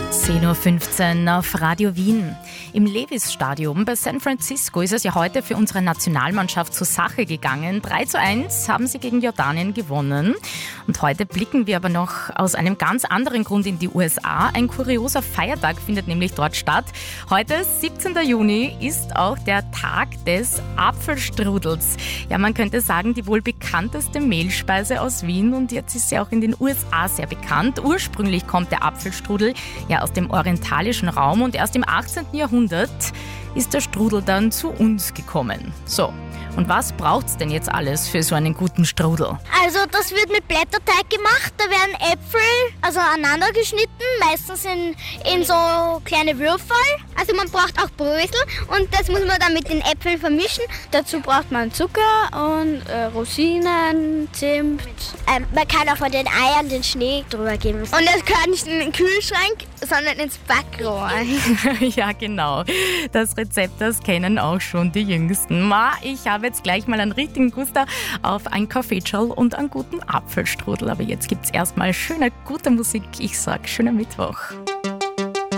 10:15 Uhr auf Radio Wien. Im Levis-Stadion bei San Francisco ist es ja heute für unsere Nationalmannschaft zur Sache gegangen. 3:1 haben sie gegen Jordanien gewonnen. Und heute blicken wir aber noch aus einem ganz anderen Grund in die USA. Ein kurioser Feiertag findet nämlich dort statt. Heute, 17. Juni, ist auch der Tag des Apfelstrudels. Ja, man könnte sagen, die wohl bekannteste Mehlspeise aus Wien, und jetzt ist sie auch in den USA sehr bekannt. Ursprünglich kommt der Apfelstrudel ja aus dem orientalischen Raum, und erst im 18. Jahrhundert ist der Strudel dann zu uns gekommen. So, und was braucht's denn jetzt alles für so einen guten Strudel? Also das wird mit Blätterteig gemacht, da werden Äpfel aneinander geschnitten, meistens in so kleine Würfel. Also man braucht auch Brösel und das muss man dann mit den Äpfeln vermischen. Dazu braucht man Zucker und Rosinen, Zimt. Man kann auch von den Eiern den Schnee drüber geben. Und das gehört nicht in den Kühlschrank, sondern ins Backrohr. Ja, genau. Das Rezept, das kennen auch schon die Jüngsten. Ich habe jetzt gleich mal einen richtigen Guster auf ein Kaffeeschal und einen guten Apfelstrudel. Aber jetzt gibt's erstmal schöne, gute Musik. Ich sag, schönen Mittwoch.